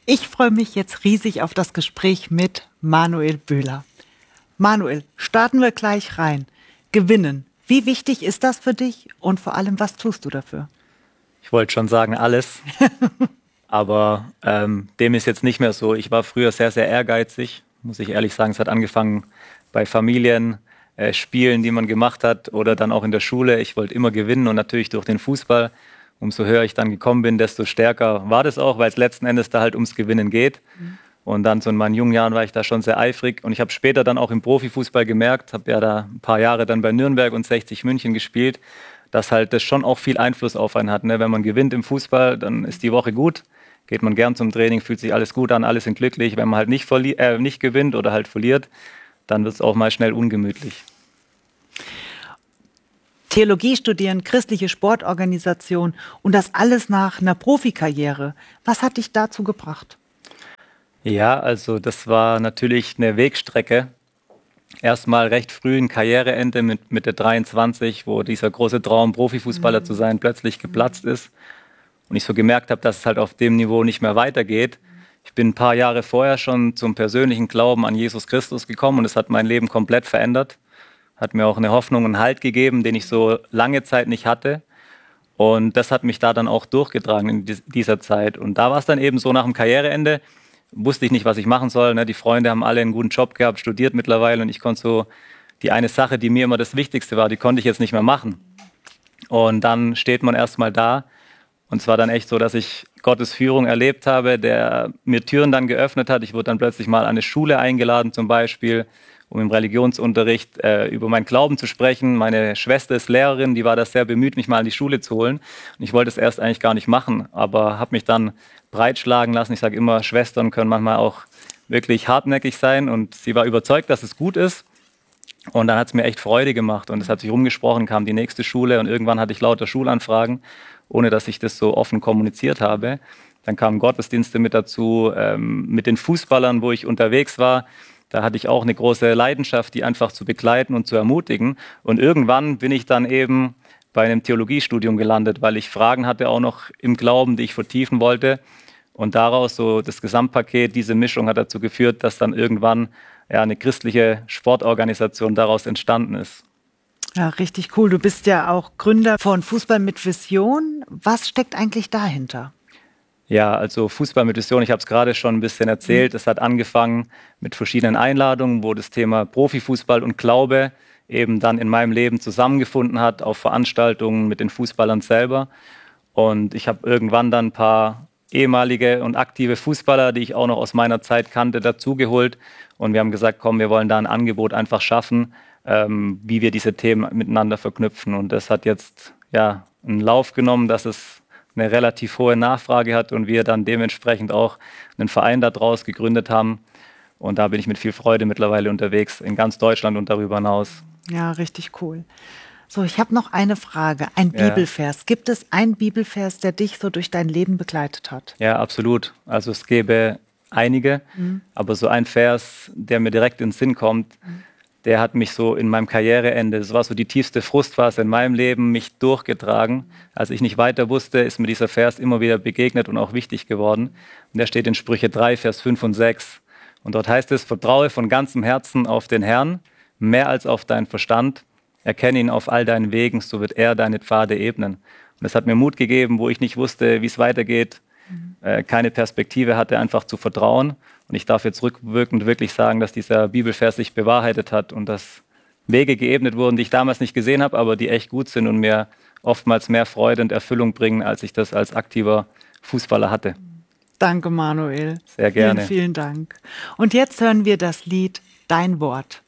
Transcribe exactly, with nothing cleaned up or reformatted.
Ich freue mich jetzt riesig auf das Gespräch mit Manuel Böhler. Manuel, starten wir gleich rein. Gewinnen. Wie wichtig ist das für dich und vor allem, was tust du dafür? Ich wollte schon sagen, alles. Aber ähm, dem ist jetzt nicht mehr so. Ich war früher sehr, sehr ehrgeizig, muss ich ehrlich sagen. Es hat angefangen bei Familien, äh, Spielen, die man gemacht hat oder dann auch in der Schule. Ich wollte immer gewinnen und natürlich durch den Fußball. Umso höher ich dann gekommen bin, desto stärker war das auch, weil es letzten Endes da halt ums Gewinnen geht. Mhm. Und dann so in meinen jungen Jahren war ich da schon sehr eifrig. Und ich habe später dann auch im Profifußball gemerkt, habe ja da ein paar Jahre dann bei Nürnberg und sechzig München gespielt, dass halt das schon auch viel Einfluss auf einen hat. Ne? Wenn man gewinnt im Fußball, dann ist die Woche gut. Geht man gern zum Training, fühlt sich alles gut an, alle sind glücklich. Wenn man halt nicht, verli- äh, nicht gewinnt oder halt verliert, dann wird es auch mal schnell ungemütlich. Theologie studieren, christliche Sportorganisation und das alles nach einer Profikarriere. Was hat dich dazu gebracht? Ja, also das war natürlich eine Wegstrecke. Erstmal recht früh ein Karriereende mit Mitte dreiundzwanzig, wo dieser große Traum, Profifußballer mhm. zu sein, plötzlich geplatzt mhm. ist. Und ich so gemerkt habe, dass es halt auf dem Niveau nicht mehr weitergeht. Ich bin ein paar Jahre vorher schon zum persönlichen Glauben an Jesus Christus gekommen und es hat mein Leben komplett verändert. Hat mir auch eine Hoffnung und Halt gegeben, den ich so lange Zeit nicht hatte. Und das hat mich da dann auch durchgetragen in dieser Zeit. Und da war es dann eben so, nach dem Karriereende wusste ich nicht, was ich machen soll. Die Freunde haben alle einen guten Job gehabt, studiert mittlerweile und ich konnte so die eine Sache, die mir immer das Wichtigste war, die konnte ich jetzt nicht mehr machen. Und dann steht man erstmal da. Und zwar dann echt so, dass ich Gottes Führung erlebt habe, der mir Türen dann geöffnet hat. Ich wurde dann plötzlich mal an eine Schule eingeladen zum Beispiel, um im Religionsunterricht äh, über meinen Glauben zu sprechen. Meine Schwester ist Lehrerin, die war da sehr bemüht, mich mal an die Schule zu holen. Und ich wollte es erst eigentlich gar nicht machen, aber habe mich dann breitschlagen lassen. Ich sage immer, Schwestern können manchmal auch wirklich hartnäckig sein. Und sie war überzeugt, dass es gut ist. Und dann hat es mir echt Freude gemacht. Und es hat sich rumgesprochen, kam die nächste Schule. Und irgendwann hatte ich lauter Schulanfragen, ohne dass ich das so offen kommuniziert habe. Dann kamen Gottesdienste mit dazu, ähm, mit den Fußballern, wo ich unterwegs war. Da hatte ich auch eine große Leidenschaft, die einfach zu begleiten und zu ermutigen. Und irgendwann bin ich dann eben bei einem Theologiestudium gelandet, weil ich Fragen hatte auch noch im Glauben, die ich vertiefen wollte. Und daraus so das Gesamtpaket, diese Mischung hat dazu geführt, dass dann irgendwann ja, eine christliche Sportorganisation daraus entstanden ist. Ja, richtig cool. Du bist ja auch Gründer von Fußball mit Vision. Was steckt eigentlich dahinter? Ja, also Fußball mit Vision, ich habe es gerade schon ein bisschen erzählt. Es mhm. hat angefangen mit verschiedenen Einladungen, wo das Thema Profifußball und Glaube eben dann in meinem Leben zusammengefunden hat, auf Veranstaltungen mit den Fußballern selber. Und ich habe irgendwann dann ein paar ehemalige und aktive Fußballer, die ich auch noch aus meiner Zeit kannte, dazugeholt. Und wir haben gesagt, komm, wir wollen da ein Angebot einfach schaffen, ähm, wie wir diese Themen miteinander verknüpfen. Und das hat jetzt ja einen Lauf genommen, dass es eine relativ hohe Nachfrage hat und wir dann dementsprechend auch einen Verein daraus gegründet haben. Und da bin ich mit viel Freude mittlerweile unterwegs, in ganz Deutschland und darüber hinaus. Ja, richtig cool. So, ich habe noch eine Frage, ein Ja. Bibelvers. Gibt es einen Bibelvers, der dich so durch dein Leben begleitet hat? Ja, absolut. Also es gäbe einige, mhm. aber so ein Vers, der mir direkt in den Sinn kommt, mhm. der hat mich so in meinem Karriereende, das war so die tiefste Frustphase in meinem Leben, mich durchgetragen. Als ich nicht weiter wusste, ist mir dieser Vers immer wieder begegnet und auch wichtig geworden. Und der steht in Sprüche drei, Vers fünf und sechs. Und dort heißt es, vertraue von ganzem Herzen auf den Herrn, mehr als auf deinen Verstand. Erkenne ihn auf all deinen Wegen, so wird er deine Pfade ebnen. Und das hat mir Mut gegeben, wo ich nicht wusste, wie es weitergeht, mhm. äh, keine Perspektive hatte, einfach zu vertrauen. Und ich darf jetzt rückwirkend wirklich sagen, dass dieser Bibelvers sich bewahrheitet hat und dass Wege geebnet wurden, die ich damals nicht gesehen habe, aber die echt gut sind und mir oftmals mehr Freude und Erfüllung bringen, als ich das als aktiver Fußballer hatte. Danke, Manuel. Sehr gerne. Vielen, vielen Dank. Und jetzt hören wir das Lied Dein Wort.